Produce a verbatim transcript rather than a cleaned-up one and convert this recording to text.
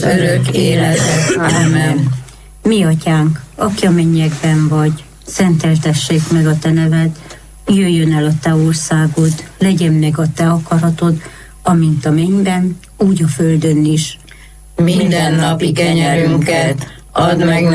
örök életet. Amen. Mi atyánk, aki a mennyekben vagy, szenteltessék meg a te neved, jöjjön el a te országod, legyen meg a te akaratod, amint a mennyben, úgy a földön is. Minden napi kenyerünket add meg